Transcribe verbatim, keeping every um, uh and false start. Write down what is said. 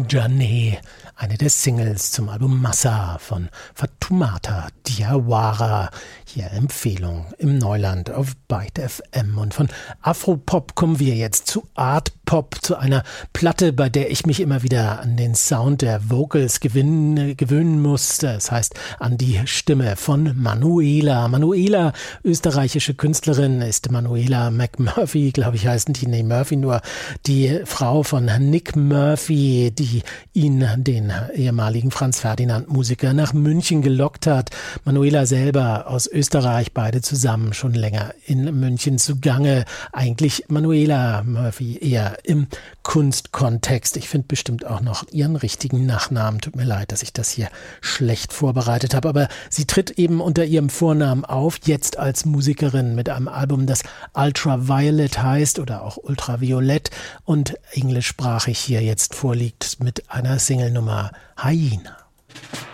Janneh, eine der Singles zum Album Massa von Fatoumata Diawara. Hier Empfehlung im Neuland auf Byte F M. Und von Afropop kommen wir jetzt zu Art Pop, zu einer Platte, bei der ich mich immer wieder an den Sound der Vocals gewinnen, gewöhnen muss. Das heißt an die Stimme von Manuela. Manuela, österreichische Künstlerin, ist Manuela McMurphy, glaube ich, heißen die, nee, Murphy nur, die Frau von Nick Murphy, die ihn, den ehemaligen Franz Ferdinand Musiker, nach München gelockt hat. Manuela selber aus Österreich, beide zusammen schon länger in München zugange. Eigentlich Manuela Murphy eher im Kunstkontext. Ich finde bestimmt auch noch ihren richtigen Nachnamen. Tut mir leid, dass ich das hier schlecht vorbereitet habe, aber sie tritt eben unter ihrem Vornamen auf, jetzt als Musikerin mit einem Album, das Ultraviolet heißt oder auch Ultraviolett und englischsprachig hier jetzt vorliegt mit einer Single-Nummer Hyena.